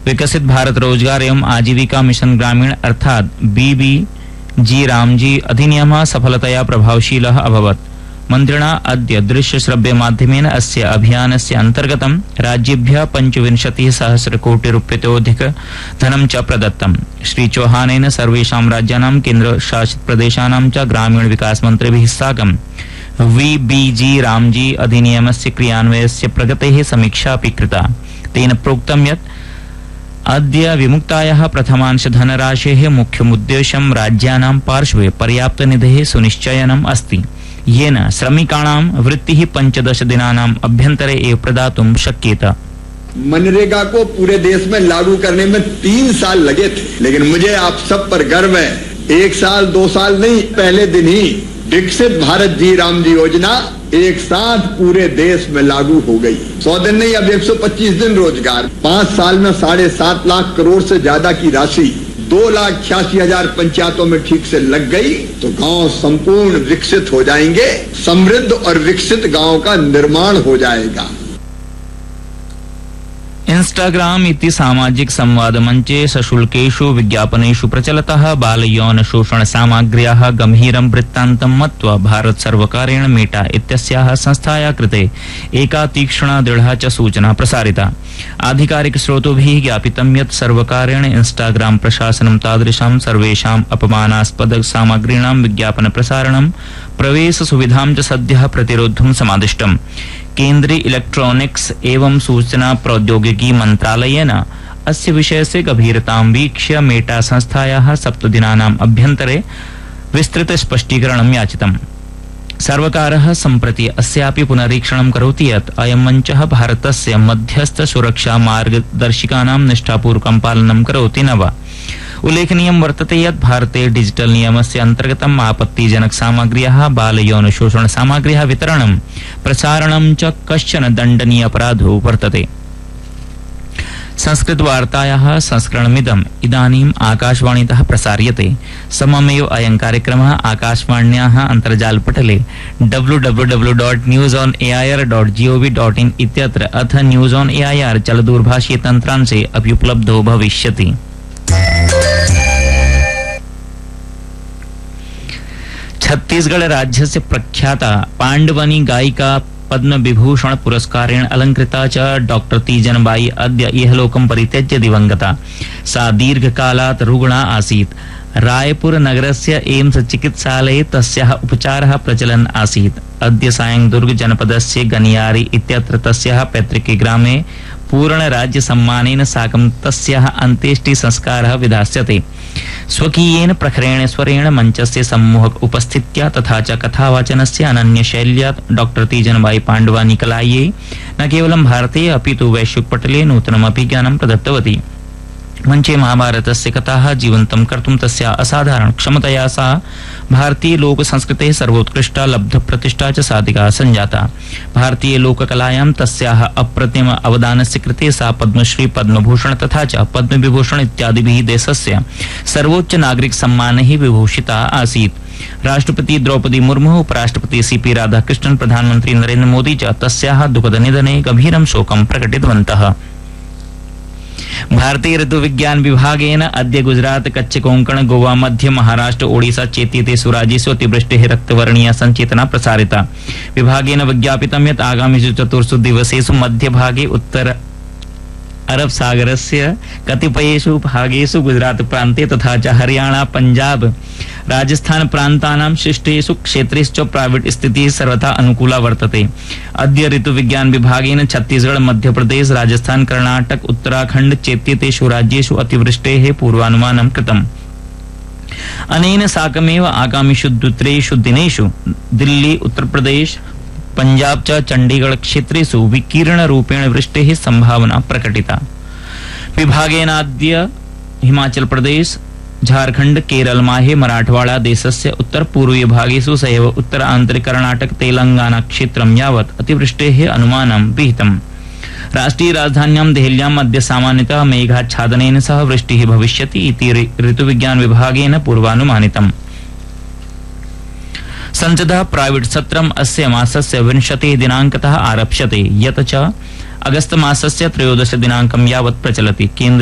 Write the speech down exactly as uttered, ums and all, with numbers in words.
विकसित भारत रोजगार एवं आजीविका मिशन ग्रामीण अर्थात बीबीजी रामजी अधिनियमः सफलतया प्रभावशीलः अभवत्। मन्त्रिणा अद्य दृश्य श्रव्य माध्यमेन अस्य अभियानस्य अन्तर्गतं राज्येभ्यः पञ्चविंशतिः सहस्र कोटि रूप्यतोऽधिक धनं च प्रदत्तम्। श्री चौहानेन सर्वेषां राज्यानां केन्द्रशासित प्रदेशानां च ग्रामीण विकास मन्त्रिभिः साकं वीबीजी रामजी अधिनियमस्य क्रियान्वयस्य प्रगतेः समीक्षा अपि कृता। तेन प्रोक्तं यत् अद्य विमुक्तायाः प्रथमांश धनराशेः मुख्यमुद्देश्यं राज्यानां पार्श्वे पर्याप्तनिधेः सुनिश्चयनम् अस्ति, येन श्रमिकाणां वृत्तिः पंचदश दिनानाम् अभ्यन्तरे एव प्रदातुं शक्येत। मनरेगा को पूरे देश में लागू करने में तीन साल लगे थे, लेकिन मुझे आप सब पर गर्व है, एक साल दो साल नहीं, पहले दिन ही विकसित भारत जी राम जी योजना एक साथ पूरे देश में लागू हो गई। सौ दिन नहीं, अब एक सौ पच्चीस दिन रोजगार, पांच साल में साढ़े सात लाख करोड़ से ज्यादा की राशि दो लाख छियासी हजार पंचायतों में ठीक से लग गई, तो गांव संपूर्ण विकसित हो जाएंगे, समृद्ध और विकसित गांव का निर्माण हो जाएगा। इंस्टाग्राम इति सामाजिक संवाद मंचे सशुल्केषु विज्ञापनेषु प्रचलतः बालयौन शोषण सामग्र्याः गंभीरं वृत्तान्तं मत्वा भारत सर्वकारेण मेटा इत्यस्याः संस्थायाः कृते एका तीक्ष्णा दृढा च सूचना प्रसारिता। आधिकारिक स्रोतोभिः ज्ञापितं यत् सर्वकारेण इंस्टाग्राम प्रशासनं तादृशां सर्वेषां अपमानास्पद सामग्रीणां विज्ञापन प्रसारणं प्रवेश सुविधां च सद्यः प्रतिरोद्धुं समादिष्टम्। केन्द्रीय इलेक्ट्रॉनिक्स एवं सूचना प्रौद्योगिकी मंत्रालयेन अस्य विषयस्य गभीरतां वीक्ष्य मेटा संस्थायाः सप्तदिनानाम् अभ्यन्तरे विस्तृत स्पष्टीकरणं याचितम्। सर्वकारः सम्प्रति अस्यापि पुनरीक्षणं करोति यत् अयं मञ्चः भारतस्य मध्यस्थ सुरक्षा मार्गदर्शिकानां निष्ठापूर्वकं पालनं करोति न वा। उल्लेखनीयं वर्तते यत् भारते डिजिटल नियमस्य अन्तर्गतम् आपत्तिजनक सामग्र्याः बालयौन शोषण सामग्र्याः वितरणं प्रसारणं च कश्चन दण्डनीय अपराधो वर्तते। संस्कृत वार्तायाः संस्करणमिदम् इदानीम् आकाशवाणीतः प्रसार्यते। सममेव अयं कार्यक्रमः आकाशवाण्याः अन्तर्जालपटले W W W dot news on A I R dot G O V dot in इत्यत्र अथ news on A I R चलदूरभाषीय तन्त्रांशे अपि उपलब्धो भविष्यति। छत्तीसगढ़ राज्यस्य प्रख्याता पाण्डवनी गायिका पद्म विभूषण पुरस्कारेण अलंकृता च डॉक्टर तीजनबाई अद्य इहलोकं परित्यज्य दिवंगता। सा दीर्घकालात् रुग्णा आसीत्। रायपुर नगरस्य एम्स चिकित्सालये तस्याः उपचारः प्रचलन् आसीत्। अद्य सायं दुर्ग जनपदस्य गनियारी इत्यत्र तस्याः पैतृके ग्रामे पूर्ण राज्य सम्मानेन साकं तस्याः अन्त्येष्टि संस्कारः विधास्यते। स्वकीयेन प्रखरेण स्वरेण मञ्चस्य सम्मोहक उपस्थित्या तथा च कथावाचनस्य अनन्य शैल्या डॉक्टर तीजनबाई पाण्डवानी कलायै न केवलं भारते अपि तु वैश्विकपटले नूतनमपि ज्ञानं प्रदत्तवती। मंचे महाभारतस्य कथाः जीवन्तं कर्तुं तस्या असाधारण क्षमतया सा भारतीय लोक संस्कृतेः सर्वोत्कृष्टा लब्ध प्रतिष्ठा च साधिका संजाता। भारतीय लोककलायां तस्याः अप्रतिम अवदानस्य कृते सा पद्मश्री पद्मभूषण तथा च पद्मविभूषण इत्यादिभिः देशस्य सर्वोच्च नागरिक सम्मानैः विभूषिता आसीत्। राष्ट्रपति द्रौपदी मुर्मु, उपराष्ट्रपति सी पी राधाकृष्णन्, प्रधानमन्त्री नरेन्द्र मोदी च तस्याः दुःखद निधने गभीरं शोकं प्रकटितवन्तः। भारतीय ऋतु विज्ञान विभागेन अद्य गुजरात, कच्छ, कोंकण, गोवा, मध्य महाराष्ट्र, ओडिशा चेत्येतेषु राज्येषु अतिवृष्टेः रक्तवर्णीया संचेतना प्रसारिता। विभागेन विज्ञापितं यत् आगामिषु चतुर्षु दिवसेषु मध्यभागे उत्तर अरब सागरस्य कतिपयेषु भागेषु गुजरात प्रान्ते तथा च हरियाणा, पंजाब, राजस्थान प्रान्तानां शिष्टेषु क्षेत्रेषु च प्राविट स्थितिः सर्वथा अनुकूला वर्तते। अद्य ऋतु विज्ञान विभागेन छत्तीसगढ़, मध्य प्रदेश, राजस्थान, कर्णाटक, उत्तराखण्ड चेत्येतेषु राज्येषु अतिवृष्टेः पूर्वानुमानं कृतम्। अनेन साकमेव आगामिषु द्वित्रेषु दिनेषु दिल्ली, उत्तर प्रदेश, पंजाब च चंडीगढ़ क्षेत्रेषु विकीर्ण रूपेण वृष्टेः संभावना प्रकटिता। विभागेनाद्य हिमाचल प्रदेश, झारखंड, केरल, माहे, मराठवाड़ा देशस्य उत्तर पूर्वीय भागेषु सहैव उत्तर आंतरिक कर्णाटक, तेलंगाना क्षेत्रं यावत् अतिवृष्टेः अनुमानं विहितम्। राष्ट्रीय राजधान्यां देहल्याम् अद्य सामान्यतः मेघाच्छादनेन सह वृष्टिः भविष्यति इति ऋतुविज्ञान विभागेन पूर्वानुमानितम्। संसदः प्राइवेट सत्रम् अस्य मासस्य विंशतिः दिनांकतः आरप्स्यते, यत् च अगस्त मासस्य त्रयोदश दिनांकं यावत् प्रचलति। केन्द्र